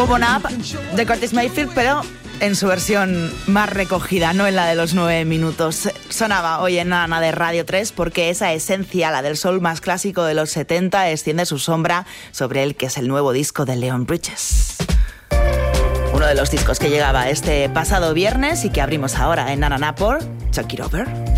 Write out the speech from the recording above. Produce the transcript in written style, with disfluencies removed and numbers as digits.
Move On Up de Curtis Mayfield, pero en su versión más recogida, no en la de los 9 minutos. Sonaba hoy en Nana de Radio 3 porque esa esencia, la del soul más clásico de los 70, extiende su sombra sobre el que es el nuevo disco de Leon Bridges. Uno de los discos que llegaba este pasado viernes y que abrimos ahora en Nana por Chuck It Over.